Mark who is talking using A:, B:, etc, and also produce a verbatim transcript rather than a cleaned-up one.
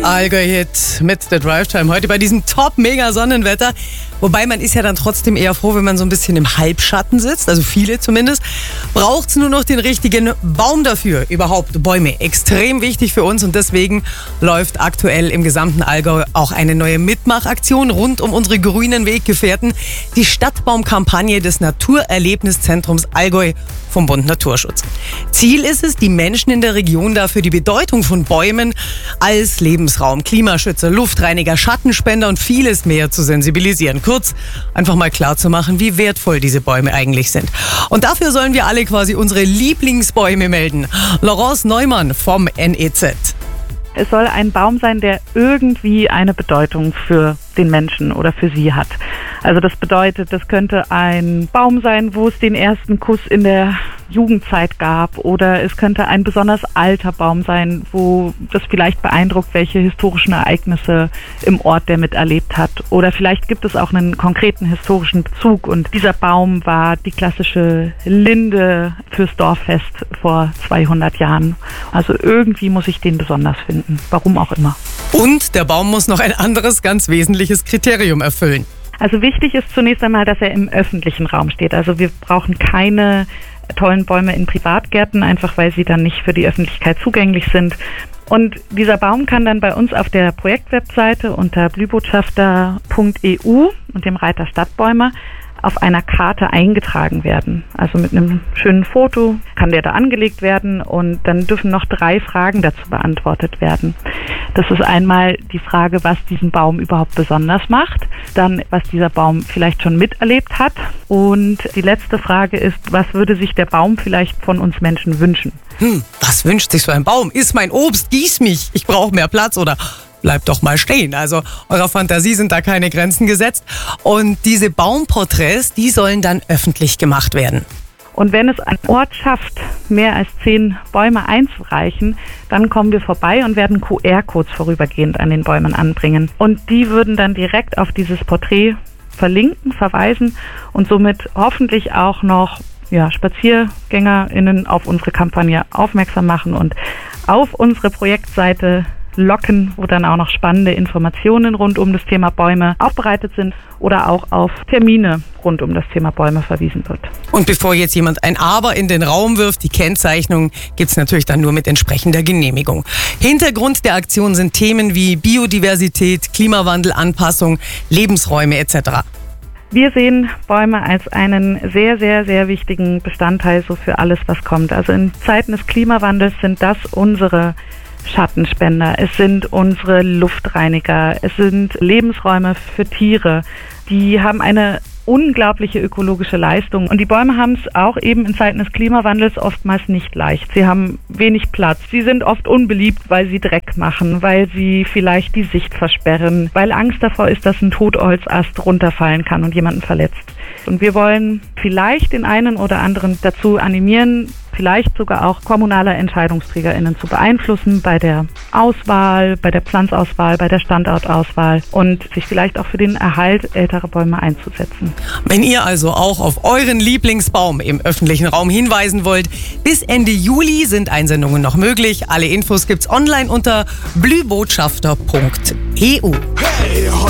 A: Allgäu-Hit mit The Drive Time. Heute bei diesem Top-Mega-Sonnenwetter. Wobei man ist ja dann trotzdem eher froh, wenn man so ein bisschen im Halbschatten sitzt. Also viele zumindest. Braucht es nur noch den richtigen Baum dafür. Überhaupt Bäume. Extrem wichtig für uns. Und deswegen läuft aktuell im gesamten Allgäu auch eine neue Mitmachaktion rund um unsere grünen Weggefährten. Die Stadtbaumkampagne des Naturerlebniszentrums Allgäu vom Bund Naturschutz. Ziel ist es, die Menschen in der Region dafür die Bedeutung von Bäumen als Lebensraum, Klimaschützer, Luftreiniger, Schattenspender und vieles mehr zu sensibilisieren. Kurz einfach mal klar zu machen, wie wertvoll diese Bäume eigentlich sind. Und dafür sollen wir alle quasi unsere Lieblingsbäume melden. Laurence Neumann vom N E Z.
B: Es soll ein Baum sein, der irgendwie eine Bedeutung für den Menschen oder für sie hat. Also das bedeutet, das könnte ein Baum sein, wo es den ersten Kuss in der Jugendzeit gab, oder es könnte ein besonders alter Baum sein, wo das vielleicht beeindruckt, welche historischen Ereignisse im Ort der miterlebt hat. Oder vielleicht gibt es auch einen konkreten historischen Bezug und dieser Baum war die klassische Linde fürs Dorffest vor zweihundert Jahren. Also irgendwie muss ich den besonders finden, warum auch immer.
A: Und der Baum muss noch ein anderes ganz wesentliches Kriterium erfüllen.
B: Also wichtig ist zunächst einmal, dass er im öffentlichen Raum steht. Also wir brauchen keine tollen Bäume in Privatgärten, einfach weil sie dann nicht für die Öffentlichkeit zugänglich sind. Und dieser Baum kann dann bei uns auf der Projektwebseite unter blühbotschafter punkt e u und dem Reiter Stadtbäume auf einer Karte eingetragen werden. Also mit einem schönen Foto kann der da angelegt werden und dann dürfen noch drei Fragen dazu beantwortet werden. Das ist einmal die Frage, was diesen Baum überhaupt besonders macht, dann was dieser Baum vielleicht schon miterlebt hat und die letzte Frage ist, was würde sich der Baum vielleicht von uns Menschen wünschen?
A: Hm, was wünscht sich so ein Baum? Iss mein Obst, gieß mich, ich brauche mehr Platz oder bleibt doch mal stehen. Also eurer Fantasie sind da keine Grenzen gesetzt. Und diese Baumporträts, die sollen dann öffentlich gemacht werden.
B: Und wenn es ein Ort schafft, mehr als zehn Bäume einzureichen, dann kommen wir vorbei und werden Q R-Codes vorübergehend an den Bäumen anbringen. Und die würden dann direkt auf dieses Porträt verlinken, verweisen und somit hoffentlich auch noch ja, SpaziergängerInnen auf unsere Kampagne aufmerksam machen und auf unsere Projektseite locken, wo dann auch noch spannende Informationen rund um das Thema Bäume aufbereitet sind oder auch auf Termine rund um das Thema Bäume verwiesen wird.
A: Und bevor jetzt jemand ein Aber in den Raum wirft, die Kennzeichnung gibt's natürlich dann nur mit entsprechender Genehmigung. Hintergrund der Aktion sind Themen wie Biodiversität, Klimawandel, Anpassung, Lebensräume et cetera.
B: Wir sehen Bäume als einen sehr, sehr, sehr wichtigen Bestandteil so für alles, was kommt. Also in Zeiten des Klimawandels sind das unsere Schattenspender, es sind unsere Luftreiniger, es sind Lebensräume für Tiere, die haben eine unglaubliche ökologische Leistung und die Bäume haben es auch eben in Zeiten des Klimawandels oftmals nicht leicht. Sie haben wenig Platz, sie sind oft unbeliebt, weil sie Dreck machen, weil sie vielleicht die Sicht versperren, weil Angst davor ist, dass ein Totholzast runterfallen kann und jemanden verletzt. Und wir wollen vielleicht den einen oder anderen dazu animieren, vielleicht sogar auch kommunale EntscheidungsträgerInnen zu beeinflussen bei der Auswahl, bei der Pflanzauswahl, bei der Standortauswahl und sich vielleicht auch für den Erhalt älterer Bäume einzusetzen.
A: Wenn ihr also auch auf euren Lieblingsbaum im öffentlichen Raum hinweisen wollt, bis Ende Juli sind Einsendungen noch möglich. Alle Infos gibt's online unter blühbotschafter punkt e u.
C: Hey,